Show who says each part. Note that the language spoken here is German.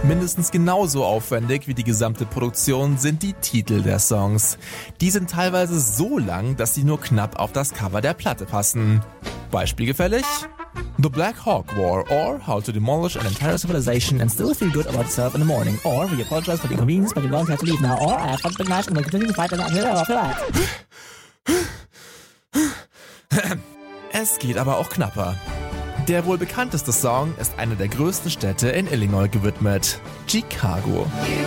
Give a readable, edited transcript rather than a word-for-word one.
Speaker 1: Mindestens genauso aufwendig wie die gesamte Produktion sind die Titel der Songs. Die sind teilweise so lang, dass sie nur knapp auf das Cover der Platte passen. Beispielgefällig? The Black Hawk War or How to Demolish an Entire Civilization and Still Feel Good About Yourself in the Morning or We Apologize for the Inconvenience but you don't have to leave now or I have fun big night and we'll continue to fight and Es geht aber auch knapper. Der wohl bekannteste Song ist einer der größten Städte in Illinois gewidmet: Chicago.